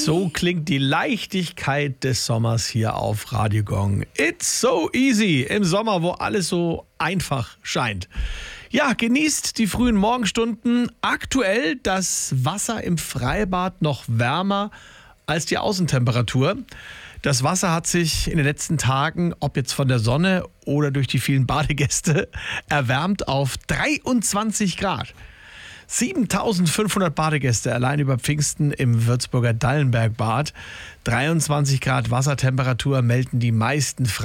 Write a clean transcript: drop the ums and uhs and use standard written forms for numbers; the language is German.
So klingt die Leichtigkeit des Sommers hier auf Radio Gong. It's so easy im Sommer, wo alles so einfach scheint. Ja, genießt die frühen Morgenstunden. Aktuell das Wasser im Freibad noch wärmer als die Außentemperatur. Das Wasser hat sich in den letzten Tagen, ob jetzt von der Sonne oder durch die vielen Badegäste, erwärmt auf 23 Grad. 7.500 Badegäste allein über Pfingsten im Würzburger Dallenbergbad. 23 Grad Wassertemperatur melden die meisten